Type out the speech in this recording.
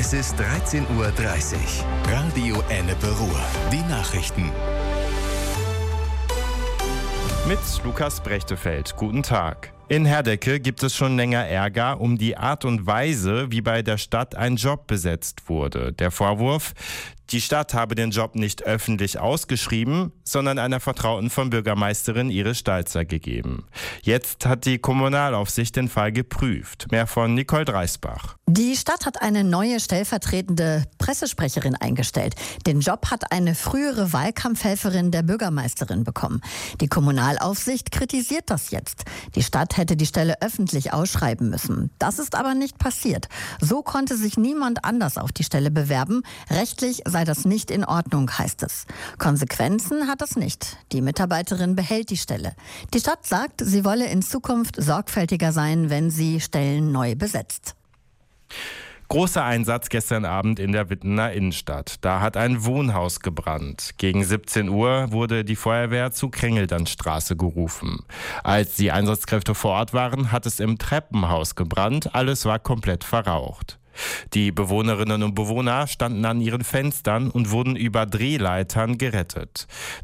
Es ist 13:30 Uhr. Radio Ennepe Ruhr. Die Nachrichten. Mit Lukas Brechtefeld. Guten Tag. In Herdecke gibt es schon länger Ärger um die Art und Weise, wie bei der Stadt ein Job besetzt wurde. Der Vorwurf: Die Stadt habe den Job nicht öffentlich ausgeschrieben, sondern einer Vertrauten von Bürgermeisterin Iris Stalzer gegeben. Jetzt hat die Kommunalaufsicht den Fall geprüft. Mehr von Nicole Dreisbach. Die Stadt hat eine neue stellvertretende Pressesprecherin eingestellt. Den Job hat eine frühere Wahlkampfhelferin der Bürgermeisterin bekommen. Die Kommunalaufsicht kritisiert das jetzt. Die Stadt hätte die Stelle öffentlich ausschreiben müssen. Das ist aber nicht passiert. So konnte sich niemand anders auf die Stelle bewerben. Rechtlich sei das nicht in Ordnung, heißt es. Konsequenzen hat das nicht. Die Mitarbeiterin behält die Stelle. Die Stadt sagt, sie wolle in Zukunft sorgfältiger sein, wenn sie Stellen neu besetzt. Großer Einsatz gestern Abend in der Wittener Innenstadt. Da hat ein Wohnhaus gebrannt. Gegen 17 Uhr wurde die Feuerwehr zu Krängeldernstraße gerufen. Als die Einsatzkräfte vor Ort waren, hat es im Treppenhaus gebrannt. Alles war komplett verraucht. Die Bewohnerinnen und Bewohner standen an ihren Fenstern und wurden über Drehleitern gerettet.